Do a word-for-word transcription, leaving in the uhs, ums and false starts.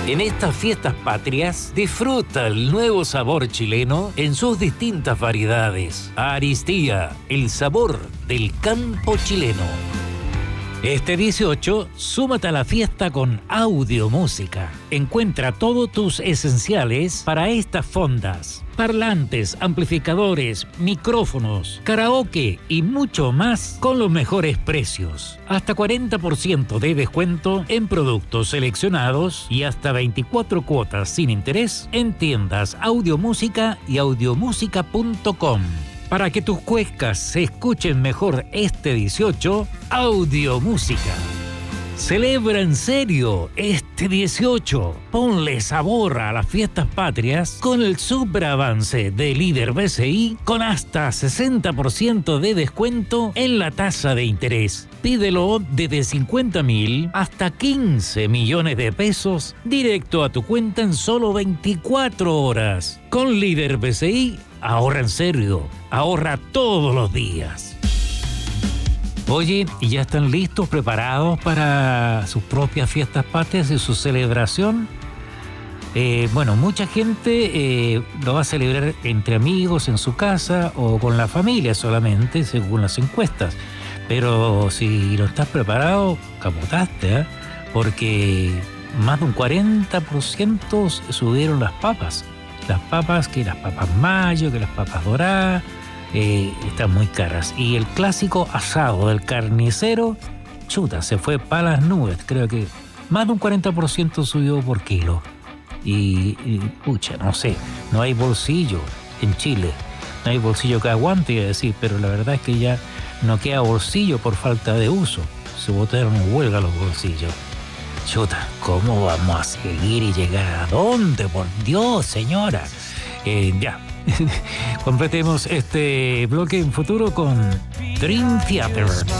En estas fiestas patrias, disfruta el nuevo sabor chileno en sus distintas variedades. Aristía, el sabor del campo chileno. Este dieciocho, súmate a la fiesta con Audio Música. Encuentra todos tus esenciales para estas fondas: parlantes, amplificadores, micrófonos, karaoke y mucho más con los mejores precios. Hasta cuarenta por ciento de descuento en productos seleccionados y hasta veinticuatro cuotas sin interés en tiendas Audio Música y audiomúsica punto com. Para que tus cuecas se escuchen mejor este dieciocho, Audio Música. Celebra en serio este dieciocho. Ponle sabor a las fiestas patrias con el super avance de Líder B C I con hasta sesenta por ciento de descuento en la tasa de interés. Pídelo desde cincuenta mil hasta quince millones de pesos directo a tu cuenta en solo veinticuatro horas. Con Líder B C I, ahorra en serio. Ahorra todos los días. Oye, ¿y ya están listos, preparados para sus propias fiestas patrias y su celebración? Eh, bueno, mucha gente eh, lo va a celebrar entre amigos, en su casa o con la familia solamente, según las encuestas. Pero si no estás preparado, capotaste, ¿eh? Porque más de un cuarenta por ciento subieron las papas. Las papas, que las papas mayo, que las papas doradas, eh, están muy caras. Y el clásico asado del carnicero, chuta, se fue para las nubes. Creo que más de un cuarenta por ciento subió por kilo. Y, y pucha, no sé, no hay bolsillo en Chile. No hay bolsillo que aguante, iba a decir, pero la verdad es que ya no queda bolsillo por falta de uso. Se botaron en huelga los bolsillos. Chuta, ¿cómo vamos a seguir y llegar a dónde? Por Dios, señora. Eh, ya, completemos este bloque en futuro con Dream Theater.